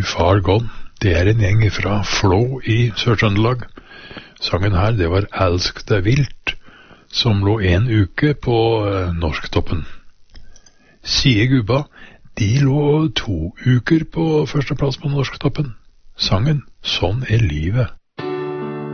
far gone. Det en gjeng fra Flå i Sør-Trøndelag. Sangen her, det var Elsk deg vilt, som lå en uke på norsktoppen. Sie gubba, de lå 2 uker på førsteplass på norsktoppen. Sangen Sånn livet.